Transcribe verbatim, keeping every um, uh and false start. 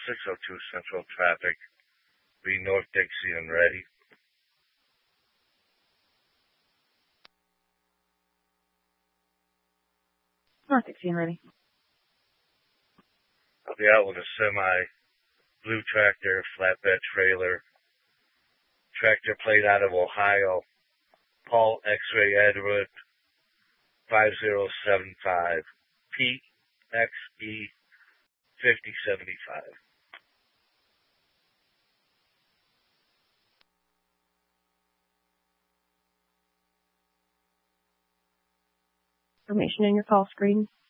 six oh two Central Traffic. Be North Dixie and ready. North Dixie and ready. I'll be out with a semi, blue tractor, flatbed trailer, tractor plate out of Ohio, Paul X-Ray Edward, five zero seven five, P X E fifty seventy-five. Information in your call screen.